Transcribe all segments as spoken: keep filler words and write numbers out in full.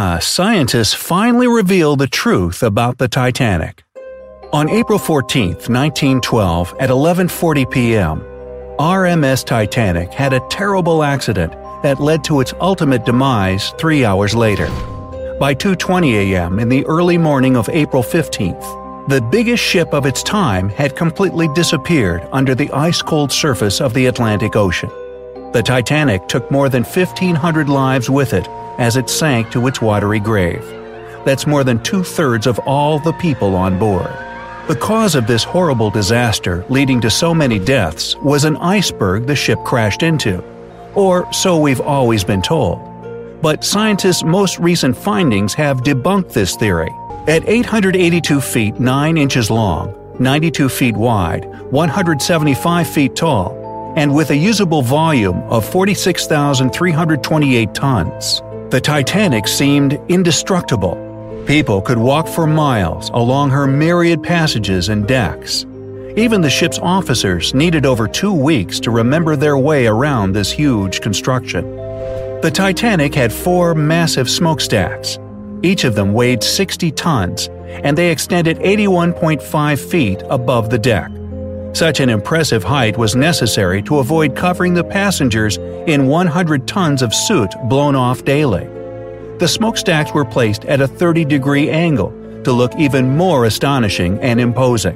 Ah, scientists finally reveal the truth about the Titanic. On April fourteenth, nineteen twelve, at eleven forty p.m., R M S Titanic had a terrible accident that led to its ultimate demise three hours later. By two twenty a.m. in the early morning of April fifteenth, the biggest ship of its time had completely disappeared under the ice-cold surface of the Atlantic Ocean. The Titanic took more than fifteen hundred lives with it as it sank to its watery grave. That's more than two-thirds of all the people on board. The cause of this horrible disaster, leading to so many deaths, was an iceberg the ship crashed into. Or so we've always been told. But scientists' most recent findings have debunked this theory. At eight hundred eighty-two feet nine inches long, ninety-two feet wide, one hundred seventy-five feet tall, and with a usable volume of forty-six thousand three hundred twenty-eight tons, the Titanic seemed indestructible. People could walk for miles along her myriad passages and decks. Even the ship's officers needed over two weeks to remember their way around this huge construction. The Titanic had four massive smokestacks. Each of them weighed sixty tons, and they extended eighty-one point five feet above the deck. Such an impressive height was necessary to avoid covering the passengers in one hundred tons of soot blown off daily. The smokestacks were placed at a thirty degree angle to look even more astonishing and imposing.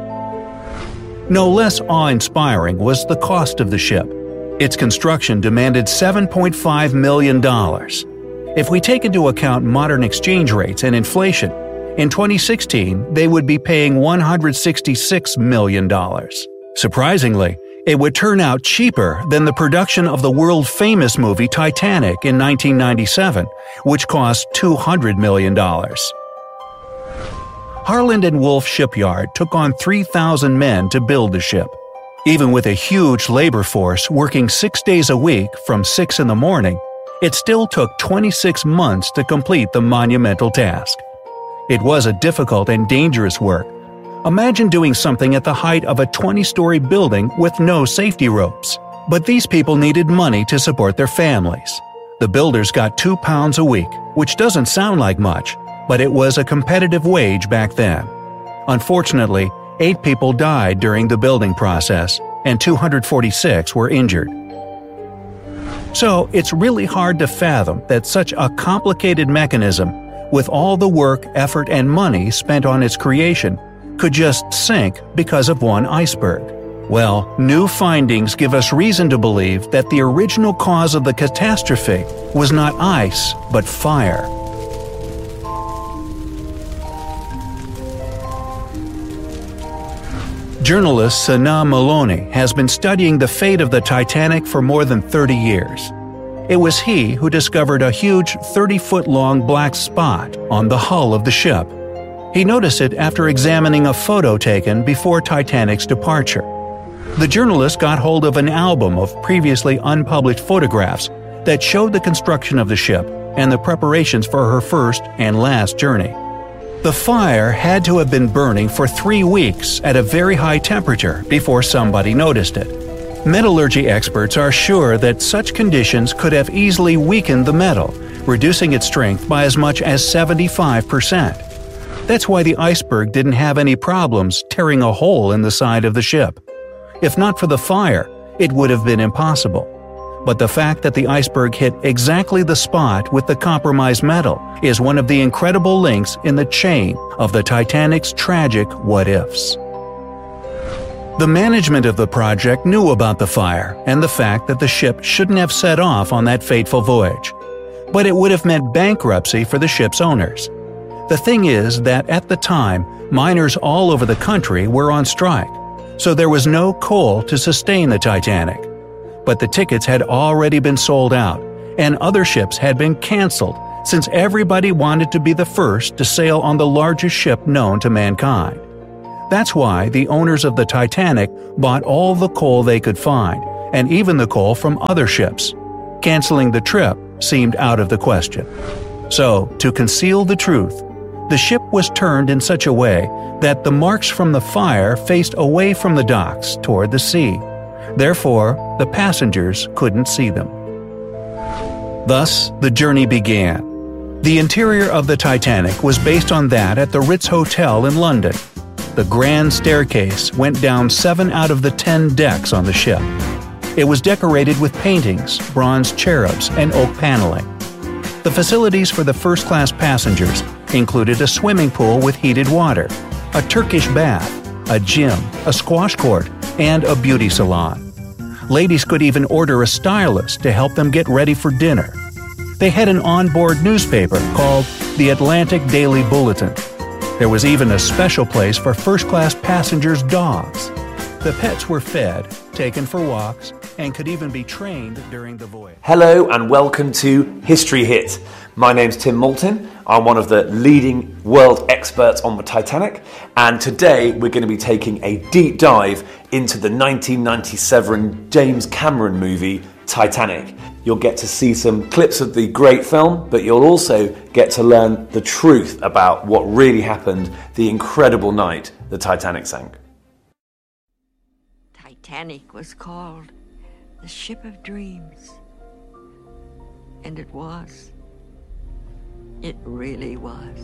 No less awe-inspiring was the cost of the ship. Its construction demanded seven point five million dollars. If we take into account modern exchange rates and inflation, in twenty sixteen they would be paying one hundred sixty-six million dollars. Surprisingly, it would turn out cheaper than the production of the world-famous movie Titanic in nineteen ninety-seven, which cost two hundred million dollars. Harland and Wolff Shipyard took on three thousand men to build the ship. Even with a huge labor force working six days a week from six in the morning, it still took twenty-six months to complete the monumental task. It was a difficult and dangerous work. Imagine doing something at the height of a twenty-story building with no safety ropes. But these people needed money to support their families. The builders got two pounds a week, which doesn't sound like much, but it was a competitive wage back then. Unfortunately, eight people died during the building process, and two hundred forty-six were injured. So it's really hard to fathom that such a complicated mechanism, with all the work, effort, and money spent on its creation, could just sink because of one iceberg. Well, new findings give us reason to believe that the original cause of the catastrophe was not ice, but fire. Journalist Sana Maloney has been studying the fate of the Titanic for more than thirty years. It was he who discovered a huge thirty-foot-long black spot on the hull of the ship. He noticed it after examining a photo taken before Titanic's departure. The journalist got hold of an album of previously unpublished photographs that showed the construction of the ship and the preparations for her first and last journey. The fire had to have been burning for three weeks at a very high temperature before somebody noticed it. Metallurgy experts are sure that such conditions could have easily weakened the metal, reducing its strength by as much as seventy-five percent. That's why the iceberg didn't have any problems tearing a hole in the side of the ship. If not for the fire, it would have been impossible. But the fact that the iceberg hit exactly the spot with the compromised metal is one of the incredible links in the chain of the Titanic's tragic what-ifs. The management of the project knew about the fire and the fact that the ship shouldn't have set off on that fateful voyage. But it would have meant bankruptcy for the ship's owners. The thing is that at the time, miners all over the country were on strike, so there was no coal to sustain the Titanic. But the tickets had already been sold out, and other ships had been canceled since everybody wanted to be the first to sail on the largest ship known to mankind. That's why the owners of the Titanic bought all the coal they could find, and even the coal from other ships. Canceling the trip seemed out of the question. So, to conceal the truth, the ship was turned in such a way that the marks from the fire faced away from the docks toward the sea. Therefore, the passengers couldn't see them. Thus, the journey began. The interior of the Titanic was based on that at the Ritz Hotel in London. The grand staircase went down seven out of the ten decks on the ship. It was decorated with paintings, bronze cherubs, and oak paneling. The facilities for the first-class passengers included a swimming pool with heated water, a Turkish bath, a gym, a squash court, and a beauty salon. Ladies could even order a stylist to help them get ready for dinner. They had an onboard newspaper called the Atlantic Daily Bulletin. There was even a special place for first-class passengers' dogs. The pets were fed, taken for walks, and could even be trained during the voyage. Hello and welcome to History Hit. My name's Tim Moulton. I'm one of the leading world experts on the Titanic, and today we're going to be taking a deep dive into the nineteen ninety-seven James Cameron movie Titanic. You'll get to see some clips of the great film, but you'll also get to learn the truth about what really happened the incredible night the Titanic sank. Titanic was called the Ship of Dreams. And it was. It really was.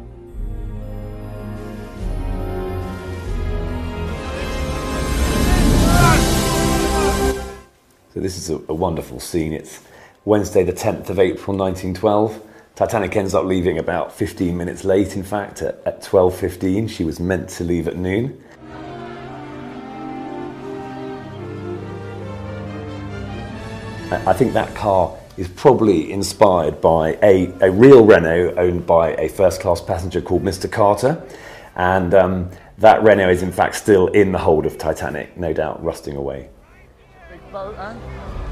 So this is a, a wonderful scene. It's Wednesday the tenth of April nineteen twelve. Titanic ends up leaving about fifteen minutes late, in fact, at, at twelve fifteen. She was meant to leave at noon. I think that car is probably inspired by a, a real Renault owned by a first-class passenger called Mister Carter. And um, that Renault is in fact still in the hold of Titanic, no doubt rusting away. Big boat, eh?